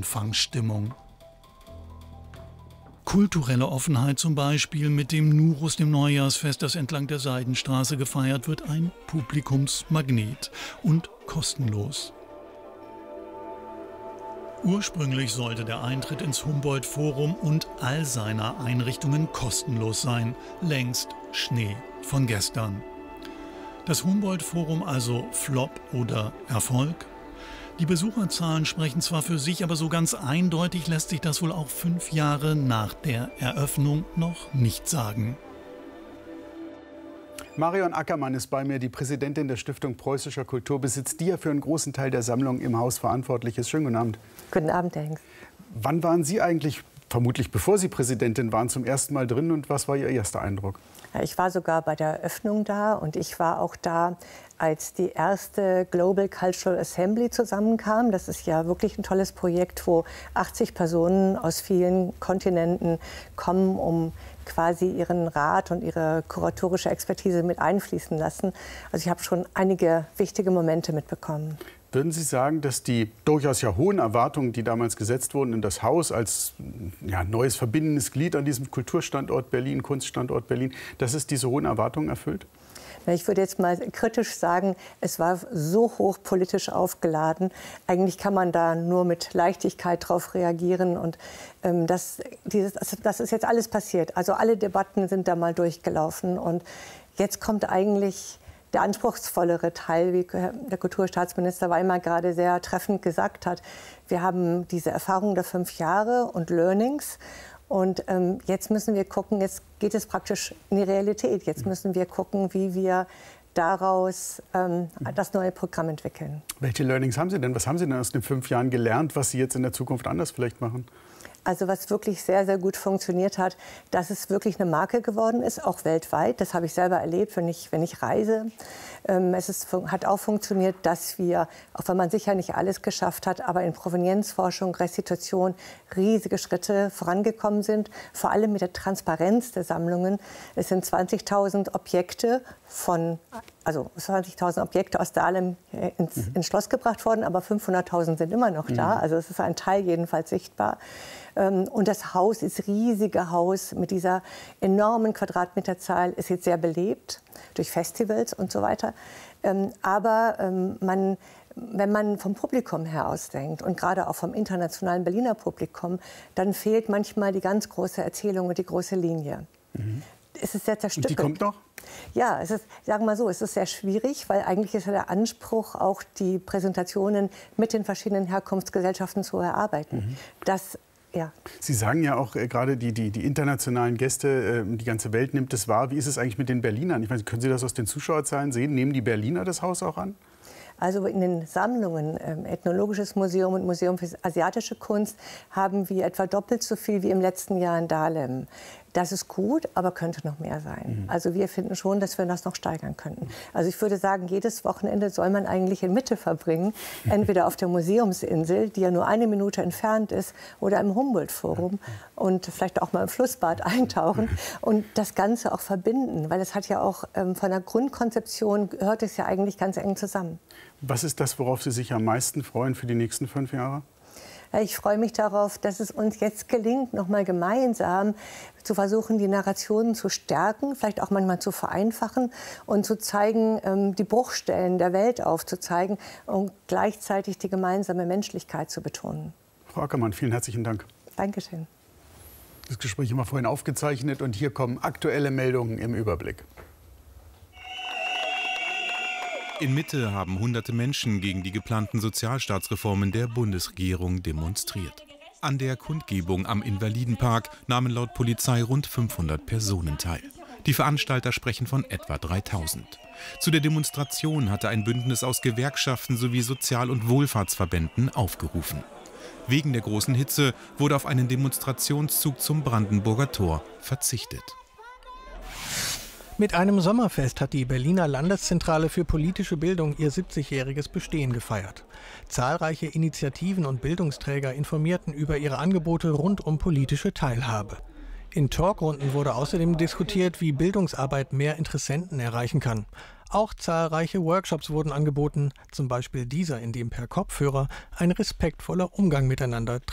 Anfangsstimmung. Kulturelle Offenheit zum Beispiel mit dem Nurus, dem Neujahrsfest, das entlang der Seidenstraße gefeiert wird, ein Publikumsmagnet und kostenlos. Ursprünglich sollte der Eintritt ins Humboldt-Forum und all seiner Einrichtungen kostenlos sein. Längst Schnee von gestern. Das Humboldt-Forum also Flop oder Erfolg? Die Besucherzahlen sprechen zwar für sich, aber so ganz eindeutig lässt sich das wohl auch 5 Jahre nach der Eröffnung noch nicht sagen. Marion Ackermann ist bei mir, die Präsidentin der Stiftung Preußischer Kulturbesitz, die ja für einen großen Teil der Sammlung im Haus verantwortlich ist. Schönen guten Abend. Guten Abend, Herr Hengst. Wann waren Sie eigentlich, vermutlich bevor Sie Präsidentin waren, zum ersten Mal drin und was war Ihr erster Eindruck? Ich war sogar bei der Eröffnung da und ich war auch da, als die erste Global Cultural Assembly zusammenkam. Das ist ja wirklich ein tolles Projekt, wo 80 Personen aus vielen Kontinenten kommen, um quasi ihren Rat und ihre kuratorische Expertise mit einfließen lassen. Also ich habe schon einige wichtige Momente mitbekommen. Würden Sie sagen, dass die durchaus ja hohen Erwartungen, die damals gesetzt wurden in das Haus als neues verbindendes Glied an diesem Kulturstandort Berlin, Kunststandort Berlin, dass es diese hohen Erwartungen erfüllt? Ich würde jetzt mal kritisch sagen, es war so hoch politisch aufgeladen. Eigentlich kann man da nur mit Leichtigkeit drauf reagieren. Und das ist jetzt alles passiert. Also alle Debatten sind da mal durchgelaufen. Und jetzt kommt eigentlich der anspruchsvollere Teil, wie der Kulturstaatsminister Weimar gerade sehr treffend gesagt hat. Wir haben diese Erfahrung der 5 Jahre und Learnings. Und jetzt müssen wir gucken, jetzt geht es praktisch in die Realität. Jetzt müssen wir gucken, wie wir daraus das neue Programm entwickeln. Welche Learnings haben Sie denn? Was haben Sie denn aus den 5 Jahren gelernt, was Sie jetzt in der Zukunft anders vielleicht machen? Also was wirklich sehr, sehr gut funktioniert hat, dass es wirklich eine Marke geworden ist, auch weltweit. Das habe ich selber erlebt, wenn ich reise. Hat auch funktioniert, dass wir, auch wenn man sicher nicht alles geschafft hat, aber in Provenienzforschung, Restitution riesige Schritte vorangekommen sind. Vor allem mit der Transparenz der Sammlungen. Es sind 20.000 Objekte aus Dahlem ins Schloss gebracht worden, aber 500.000 sind immer noch da. Also es ist ein Teil jedenfalls sichtbar. Und das Haus, das riesige Haus mit dieser enormen Quadratmeterzahl, ist jetzt sehr belebt durch Festivals und so weiter. Aber wenn man vom Publikum her ausdenkt und gerade auch vom internationalen Berliner Publikum, dann fehlt manchmal die ganz große Erzählung und die große Linie. Es ist sehr zerstückelt. Und die kommt noch? Ja, es ist sehr schwierig, weil eigentlich ist ja der Anspruch, auch die Präsentationen mit den verschiedenen Herkunftsgesellschaften zu erarbeiten. Ja. Sie sagen ja auch gerade die internationalen Gäste, die ganze Welt nimmt es wahr. Wie ist es eigentlich mit den Berlinern? Ich meine, können Sie das aus den Zuschauerzahlen sehen? Nehmen die Berliner das Haus auch an? Also in den Sammlungen, Ethnologisches Museum und Museum für asiatische Kunst, haben wir etwa doppelt so viel wie im letzten Jahr in Dahlem. Das ist gut, aber könnte noch mehr sein. Also wir finden schon, dass wir das noch steigern könnten. Also ich würde sagen, jedes Wochenende soll man eigentlich in Mitte verbringen. Entweder auf der Museumsinsel, die ja nur 1 Minute entfernt ist, oder im Humboldt-Forum und vielleicht auch mal im Flussbad eintauchen und das Ganze auch verbinden. Weil es hat ja auch von der Grundkonzeption gehört es ja eigentlich ganz eng zusammen. Was ist das, worauf Sie sich am meisten freuen für die nächsten 5 Jahre? Ich freue mich darauf, dass es uns jetzt gelingt, noch mal gemeinsam zu versuchen, die Narrationen zu stärken, vielleicht auch manchmal zu vereinfachen und zu zeigen, die Bruchstellen der Welt aufzuzeigen und gleichzeitig die gemeinsame Menschlichkeit zu betonen. Frau Ackermann, vielen herzlichen Dank. Dankeschön. Das Gespräch haben wir vorhin aufgezeichnet und hier kommen aktuelle Meldungen im Überblick. In Mitte haben hunderte Menschen gegen die geplanten Sozialstaatsreformen der Bundesregierung demonstriert. An der Kundgebung am Invalidenpark nahmen laut Polizei rund 500 Personen teil. Die Veranstalter sprechen von etwa 3000. Zu der Demonstration hatte ein Bündnis aus Gewerkschaften sowie Sozial- und Wohlfahrtsverbänden aufgerufen. Wegen der großen Hitze wurde auf einen Demonstrationszug zum Brandenburger Tor verzichtet. Mit einem Sommerfest hat die Berliner Landeszentrale für politische Bildung ihr 70-jähriges Bestehen gefeiert. Zahlreiche Initiativen und Bildungsträger informierten über ihre Angebote rund um politische Teilhabe. In Talkrunden wurde außerdem diskutiert, wie Bildungsarbeit mehr Interessenten erreichen kann. Auch zahlreiche Workshops wurden angeboten, zum Beispiel dieser, in dem per Kopfhörer ein respektvoller Umgang miteinander